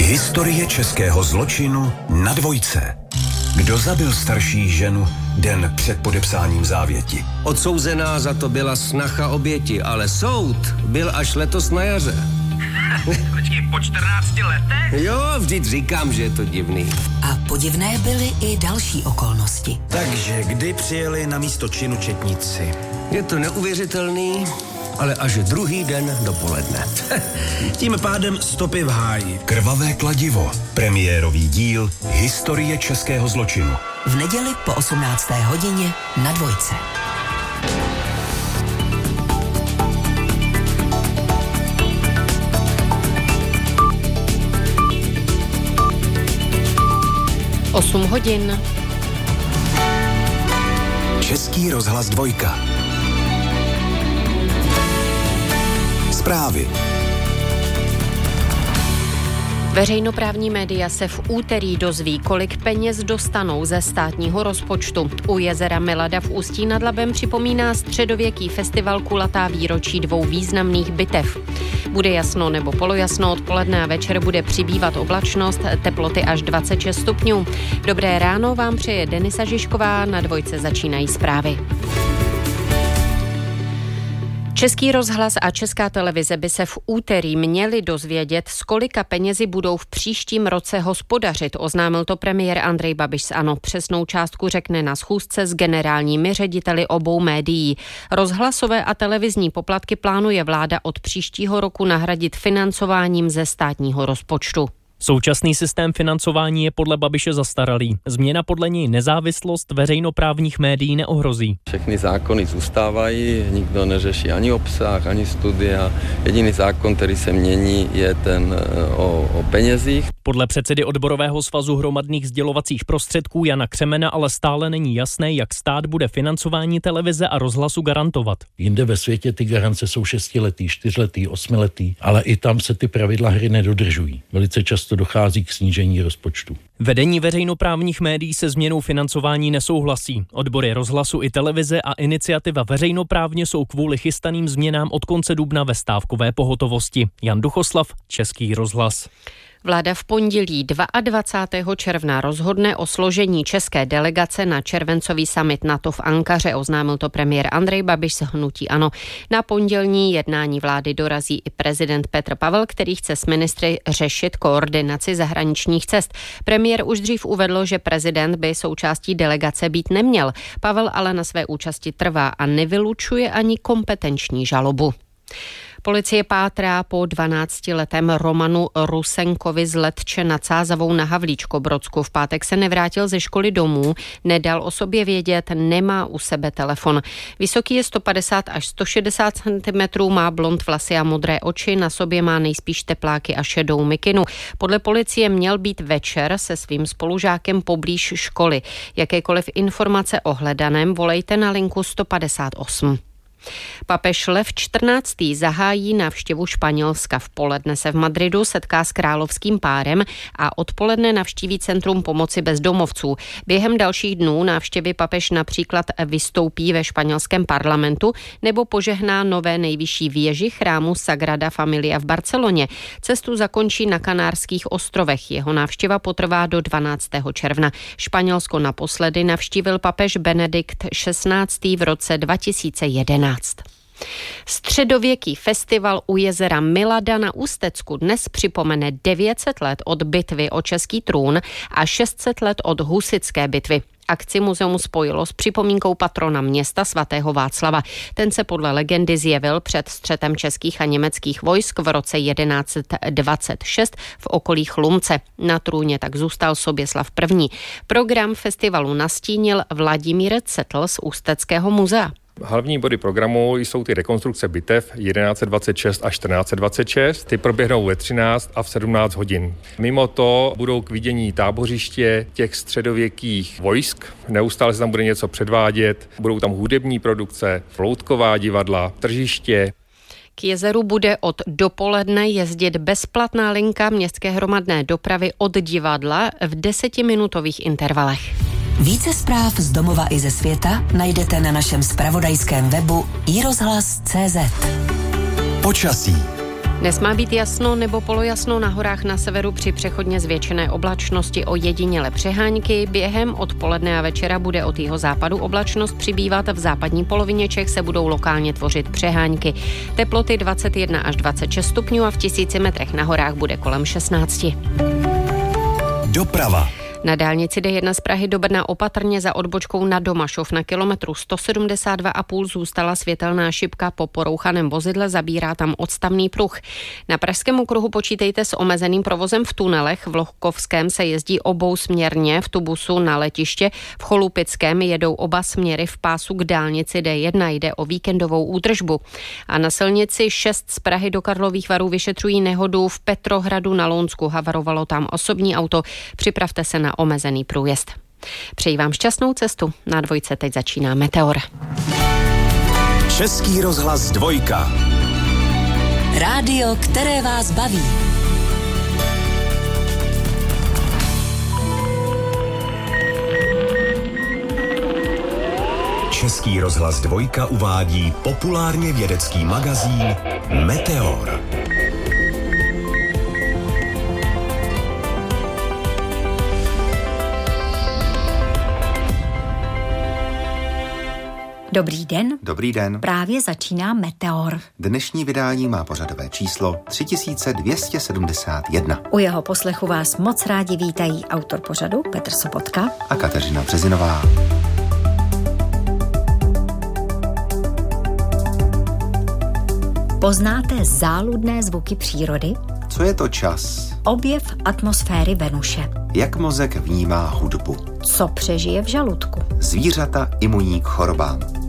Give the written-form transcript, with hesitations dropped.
Historie českého zločinu na Dvojce. Kdo zabil starší ženu den před podepsáním závěti? Odsouzená za to byla snacha oběti, ale soud byl až letos na jaře. Počkej, po 14 letech? Jo, vždyť říkám, že je to divný. A podivné byly i další okolnosti. Takže kdy přijeli na místo činu četníci? Je to neuvěřitelný, ale až druhý den dopoledne. Tím pádem stopy v háji. Krvavé kladivo. Premiérový díl Historie českého zločinu. V neděli po 18. hodině na Dvojce. Osm hodin. Český rozhlas Dvojka. Zprávy. Veřejnoprávní média se v úterý dozví, kolik peněz dostanou ze státního rozpočtu. U jezera Milada v Ústí nad Labem připomíná středověký festival kulatá výročí 2 významných bitev. Bude jasno nebo polojasno, odpoledne a večer bude přibývat oblačnost, teploty až 26 stupňů. Dobré ráno vám přeje Denisa Žižková, na Dvojce začínají zprávy. Český rozhlas a Česká televize by se v úterý měli dozvědět, z kolika penězi budou v příštím roce hospodařit, oznámil to premiér Andrej Babiš z ANO. Přesnou částku řekne na schůzce s generálními řediteli obou médií. Rozhlasové a televizní poplatky plánuje vláda od příštího roku nahradit financováním ze státního rozpočtu. Současný systém financování je podle Babiše zastaralý. Změna podle něj nezávislost veřejnoprávních médií neohrozí. Všechny zákony zůstávají, nikdo neřeší ani obsah, ani studia. Jediný zákon, který se mění, je ten o penězích. Podle předsedy odborového svazu hromadných sdělovacích prostředků Jana Křemena ale stále není jasné, jak stát bude financování televize a rozhlasu garantovat. Jinde ve světě ty garance jsou 6letý, 4letý, 8letý, ale i tam se ty pravidla hry nedodržují. Velice často dochází k snížení rozpočtu. Vedení veřejnoprávních médií se změnou financování nesouhlasí. Odbory rozhlasu i televize a iniciativa veřejnoprávně jsou kvůli chystaným změnám od konce dubna ve stávkové pohotovosti. Jan Duchoslav, Český rozhlas. Vláda v pondělí 22. června rozhodne o složení české delegace na červencový summit NATO v Ankaře, oznámil to premiér Andrej Babiš z hnutí ANO. Na pondělní jednání vlády dorazí i prezident Petr Pavel, který chce s ministry řešit koordinaci zahraničních cest. Premiér už dřív uvedl, že prezident by součástí delegace být neměl. Pavel ale na své účasti trvá a nevylučuje ani kompetenční žalobu. Policie pátrá po 12letém Romanu Rusenkovi z Letče nad Sázavou na Havlíčkobrodsku. V pátek se nevrátil ze školy domů, nedal o sobě vědět, nemá u sebe telefon. Vysoký je 150 až 160 cm, má blond vlasy a modré oči, na sobě má nejspíš tepláky a šedou mikinu. Podle policie měl být večer se svým spolužákem poblíž školy. Jakékoliv informace o hledaném volejte na linku 158. Papež Lev XIV. Zahájí návštěvu Španělska. V poledne se v Madridu setká s královským párem a odpoledne navštíví Centrum pomoci bezdomovců. Během dalších dnů návštěvy papež například vystoupí ve španělském parlamentu nebo požehná nové nejvyšší věži chrámu Sagrada Familia v Barceloně. Cestu zakončí na Kanárských ostrovech. Jeho návštěva potrvá do 12. června. Španělsko naposledy navštívil papež Benedikt XVI. V roce 2011. Středověký festival u jezera Milada na Ústecku dnes připomene 900 let od bitvy o český trůn a 600 let od husitské bitvy. Akci muzeum spojilo s připomínkou patrona města svatého Václava. Ten se podle legendy zjevil před střetem českých a německých vojsk v roce 1126 v okolí Chlumce. Na trůně tak zůstal Soběslav I. Program festivalu nastínil Vladimír Cetl z Ústeckého muzea. Hlavní body programu jsou ty rekonstrukce bitev 1126 a 1426. Ty proběhnou ve 13 a v 17 hodin. Mimo to budou k vidění tábořiště těch středověkých vojsk. Neustále se tam bude něco předvádět. Budou tam hudební produkce, loutková divadla, tržiště. K jezeru bude od dopoledne jezdit bezplatná linka městské hromadné dopravy od divadla v 10minutových intervalech. Více zpráv z domova i ze světa najdete na našem zpravodajském webu iRozhlas.cz. Počasí. Dnes má být jasno nebo polojasno na horách na severu při přechodně zvětšené oblačnosti, ojediněle přehánky. Během odpoledne a večera bude od jihozápadu oblačnost přibývat, v západní polovině Čech se budou lokálně tvořit přehánky. Teploty 21 až 26 stupňů a v 1000 metrech na horách bude kolem 16. Doprava. Na dálnici D1 z Prahy do Brna opatrně za odbočkou na Domašov na kilometru 172,5 zůstala světelná šipka po porouchaném vozidle, zabírá tam odstavný pruh. Na pražském okruhu počítejte s omezeným provozem v tunelech, v Lohkovském se jezdí obousměrně, v Tubusu na letiště, v Cholupickém jedou oba směry, v pásu k dálnici D1 jde o víkendovou údržbu. A na silnici 6 z Prahy do Karlových Varů vyšetřují nehodu v Petrohradu na Lounsku, havarovalo tam osobní auto, připravte se na omezený průjezd. Přeji vám šťastnou cestu. Na Dvojce teď začíná Meteor. Český rozhlas Dvojka. Rádio, které vás baví. Český rozhlas Dvojka uvádí populárně vědecký magazín Meteor. Dobrý den. Dobrý den. Právě začíná Meteor. Dnešní vydání má pořadové číslo 3271. U jeho poslechu vás moc rádi vítají autor pořadu Petr Sobotka a Kateřina Březinová. Poznáte záludné zvuky přírody? Co je to čas? Objev atmosféry Venuše. Jak mozek vnímá hudbu? Co přežije v žaludku? Zvířata imunní k chorobám.